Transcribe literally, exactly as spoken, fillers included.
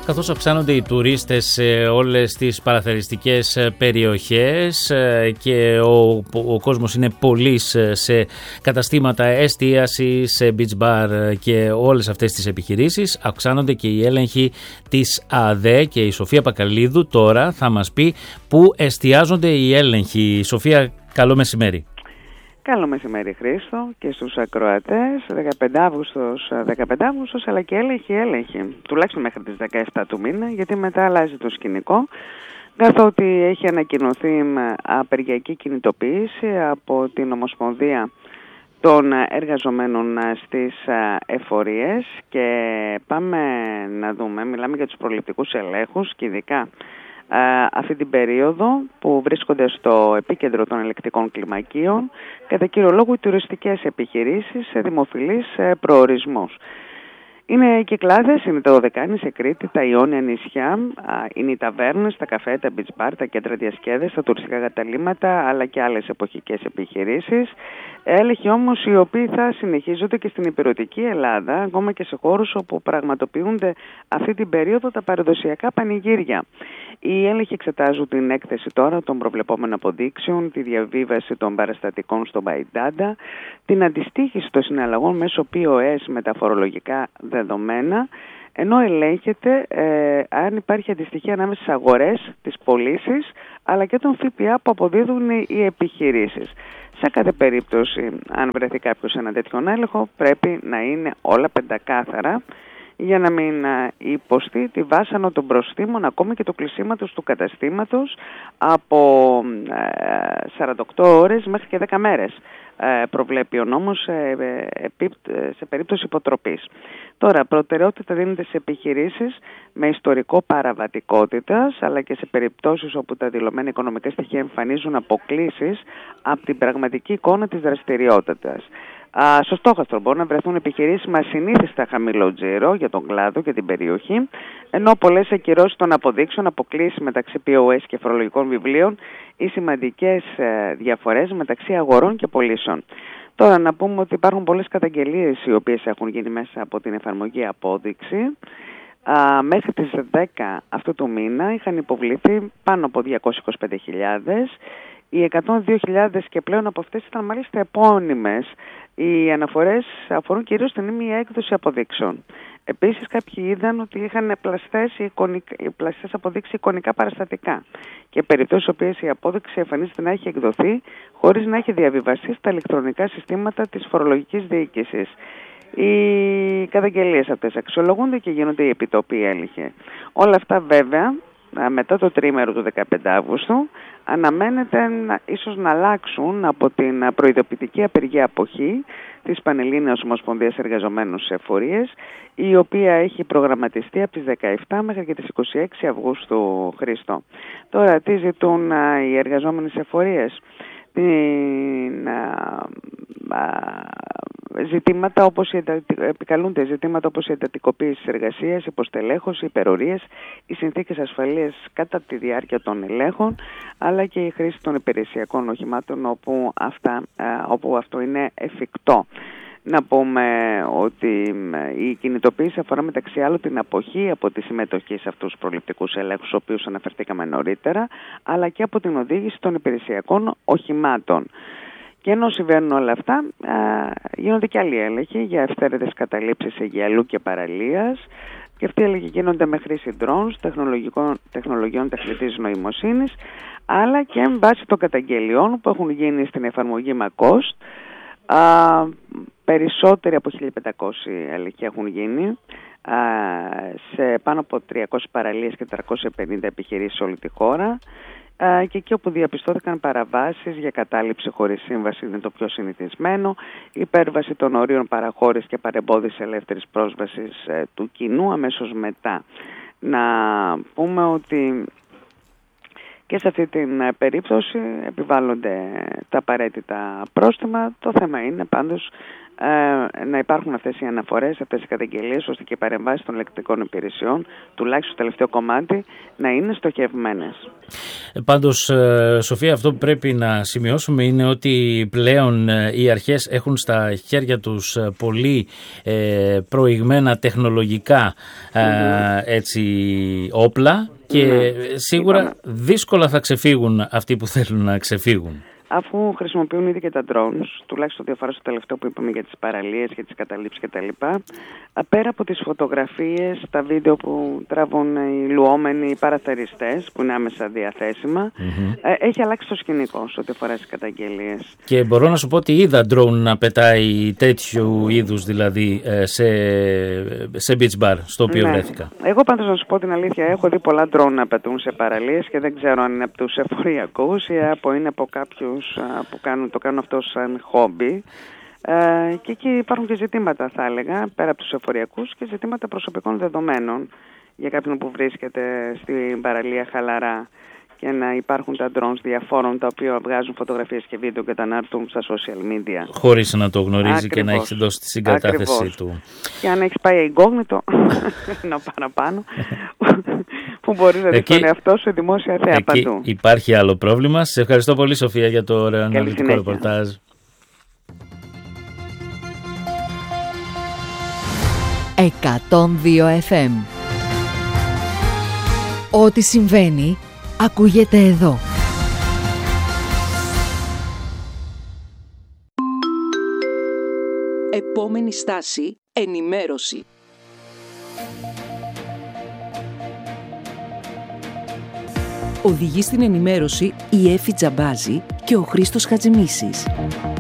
καθώς αυξάνονται οι τουρίστες σε όλες τις παραθεριστικές περιοχές και ο, ο κόσμος είναι πολύς σε καταστήματα εστίασης, σε beach bar και όλες αυτές τις επιχειρήσεις, αυξάνονται και οι έλεγχοι της ΑΔΕ και η Σοφία Πακαλίδου τώρα θα μας πει πού εστιάζονται οι έλεγχοι. Σοφία, καλό μεσημέρι. Καλό μεσημέρι Χρήστο και στους ακροατές. δεκαπέντε Αυγούστος αλλά και έλεγχη έλεγχη τουλάχιστον μέχρι τις δεκαεπτά του μήνα, γιατί μετά αλλάζει το σκηνικό, καθότι έχει ανακοινωθεί απεργιακή κινητοποίηση από την Ομοσπονδία των εργαζομένων στις εφορίες και πάμε να δούμε, μιλάμε για τους προληπτικούς ελέγχους και ειδικά Uh, αυτή την περίοδο που βρίσκονται στο επίκεντρο των ελεκτικών κλιμακίων κατά κύριο λόγο οι τουριστικές επιχειρήσεις σε δημοφιλείς προορισμούς. Είναι οι Κυκλάδες, είναι το Δωδεκάνη σε Κρήτη, τα Ιόνια νησιά, είναι οι ταβέρνες, τα καφέ, τα beach bar, τα κέντρα διασκέδασης, τα τουριστικά καταλύματα, αλλά και άλλες εποχικές επιχειρήσεις. Έλεγχοι όμως οι οποίοι θα συνεχίζονται και στην υπηρετική Ελλάδα, ακόμα και σε χώρους όπου πραγματοποιούνται αυτή την περίοδο τα παραδοσιακά πανηγύρια. Οι έλεγχοι εξετάζουν την έκθεση τώρα των προβλεπόμενων αποδείξεων, τη διαβίβαση των παραστατικών στον Παϊντάντα, την αντιστοίχηση των συναλλαγών μέσω πι ο ες με τα φορολογικά δεδομένα, ενώ ελέγχεται ε, αν υπάρχει αντιστοιχεία ανάμεσα στις αγορές, τις πωλήσεις, αλλά και τον ΦΠΑ που αποδίδουν οι επιχειρήσεις. Σε κάθε περίπτωση, αν βρεθεί κάποιος σε ένα τέτοιον έλεγχο, πρέπει να είναι όλα πεντακάθαρα, για να μην υποστεί τη βάσανο των προστίμων, ακόμη και το κλεισίματος του καταστήματος από σαράντα οκτώ ώρες μέχρι και δέκα μέρες. Προβλέπει ο νόμος σε περίπτωση υποτροπής. Τώρα, προτεραιότητα δίνεται σε επιχειρήσεις με ιστορικό παραβατικότητας, αλλά και σε περιπτώσεις όπου τα δηλωμένα οικονομικά στοιχεία εμφανίζουν αποκλίσεις από την πραγματική εικόνα της δραστηριότητας. Στο στόχαστρο μπορούν να βρεθούν επιχειρήσεις με ασυνήθιστα χαμηλό τζίρο για τον κλάδο και την περιοχή, ενώ πολλές ακυρώσεις των αποδείξεων, αποκλίσεις μεταξύ πι ο ες και φορολογικών βιβλίων ή σημαντικές διαφορές μεταξύ αγορών και πωλήσεων. Τώρα να πούμε ότι υπάρχουν πολλές καταγγελίες οι οποίες έχουν γίνει μέσα από την εφαρμογή απόδειξη. Α, μέχρι τις δέκα αυτού του μήνα είχαν υποβληθεί πάνω από διακόσιες είκοσι πέντε χιλιάδες. Οι εκατόν δύο χιλιάδες και πλέον από αυτές ήταν μάλιστα επώνυμες. Οι αναφορές αφορούν κυρίως την ήμια έκδοση αποδείξεων. Επίσης κάποιοι είδαν ότι είχαν πλαστές, εικονικά, πλαστές αποδείξεις εικονικά παραστατικά και περιπτώσεις οποίες η απόδειξη εμφανίζεται να έχει εκδοθεί χωρίς να έχει διαβιβαστεί στα ηλεκτρονικά συστήματα της φορολογικής διοίκησης. Οι καταγγελίες αυτές αξιολογούνται και γίνονται οι επιτόπιοι έλεγχοι. Όλα αυτά βέβαια μετά το τρίμερο του δεκαπέντε Αυγούστου αναμένεται να, ίσως να αλλάξουν από την προειδοποιητική απεργία αποχή της Πανελλήνιας Ομοσπονδίας Εργαζομένων σε Εφορίες, η οποία έχει προγραμματιστεί από τις δεκαεπτά μέχρι και τις είκοσι έξι Αυγούστου Χρήστο. Τώρα τι ζητούν οι εργαζόμενοι σε εφορίες? Την, α, α, ζητήματα όπως η επικαλούνται ζητήματα όπως η εντατικοποίηση της εργασίας, υποστελέχωση, υπερορίες, οι συνθήκες ασφαλείας κατά τη διάρκεια των ελέγχων, αλλά και η χρήση των υπηρεσιακών οχημάτων όπου, αυτά, όπου αυτό είναι εφικτό. Να πούμε ότι η κινητοποίηση αφορά μεταξύ άλλων την αποχή από τη συμμετοχή σε αυτούς τους προληπτικούς ελέγχους, στους οποίους αναφερθήκαμε νωρίτερα, αλλά και από την οδήγηση των υπηρεσιακών οχημάτων. Και ενώ συμβαίνουν όλα αυτά, α, γίνονται και άλλοι έλεγχοι για ευθέρετες καταλήψεις Αιγιαλού και παραλίας, και αυτοί οι έλεγχοι γίνονται με χρήση drones, τεχνολογιών τεχνητής νοημοσύνης, αλλά και με βάση των καταγγελιών που έχουν γίνει στην εφαρμογή Μακόστ. Α, περισσότεροι από χίλια πεντακόσιοι έλεγχοι έχουν γίνει α, σε πάνω από τριακόσιες παραλίες και τριακόσιες πενήντα επιχειρήσεις σε όλη τη χώρα, α, και εκεί όπου διαπιστώθηκαν παραβάσεις για κατάληψη χωρίς σύμβαση είναι το πιο συνηθισμένο, υπέρβαση των ορίων παραχώρησης και παρεμπόδιση ελεύθερης πρόσβασης ε, του κοινού αμέσως μετά. Να πούμε ότι και σε αυτή την περίπτωση επιβάλλονται τα απαραίτητα πρόστιμα. Το θέμα είναι πάντως ε, να υπάρχουν αυτές οι αναφορές, αυτές οι καταγγελίες, ώστε και οι παρεμβάσεις των ελεκτρικών υπηρεσιών, τουλάχιστον στο τελευταίο κομμάτι, να είναι στοχευμένες. Πάντως, Σοφία, αυτό που πρέπει να σημειώσουμε είναι ότι πλέον οι αρχές έχουν στα χέρια τους πολύ ε, προηγμένα τεχνολογικά ε, έτσι, όπλα και ναι, σίγουρα είπαμε, δύσκολα θα ξεφύγουν αυτοί που θέλουν να ξεφύγουν. Αφού χρησιμοποιούν ήδη και τα drones, τουλάχιστον διαφορά στο τελευταίο που είπαμε για τις παραλίες, για τις καταλήψεις κτλ. Πέρα από τις φωτογραφίες, τα βίντεο που τραβούν οι λουόμενοι, οι παραθεριστές που είναι άμεσα διαθέσιμα, mm-hmm. έχει αλλάξει το σκηνικό σε ό,τι αφορά τις καταγγελίες. Και μπορώ να σου πω ότι είδα drone να πετάει τέτοιου είδους, δηλαδή σε, σε beach bar, στο οποίο ναι. βρέθηκα. Εγώ πάντως να σου πω την αλήθεια, έχω δει πολλά drone να πετούν σε παραλίες και δεν ξέρω αν είναι από τους εφοριακούς ή από είναι από κάποιους που κάνουν, το κάνουν αυτό σαν χόμπι. Ε, και εκεί υπάρχουν και ζητήματα, θα έλεγα, πέρα από τους εφοριακούς, και ζητήματα προσωπικών δεδομένων για κάποιον που βρίσκεται στην παραλία χαλαρά και να υπάρχουν τα drones διαφόρων τα οποία βγάζουν φωτογραφίες και βίντεο και τα αναρτούν στα social media. Χωρίς να το γνωρίζει. Ακριβώς. Και να έχει δώσει τη συγκατάθεσή Ακριβώς. του. Και αν έχει πάει incognito, ενώ παραπάνω, που μπορείς να δεις τον εαυτό σου δημόσια θέα παντού. Υπάρχει άλλο πρόβλημα. Σε ευχαριστώ πολύ, Σοφία, για το ωραίο αναλυτικό ρεπορτάζ. εκατόν δύο εφ εμ. Ό,τι συμβαίνει ακούγεται εδώ. Επόμενη στάση, ενημέρωση. Οδηγεί στην ενημέρωση η Έφη Τζαμπάζη και ο Χρήστος Χατζημίσης.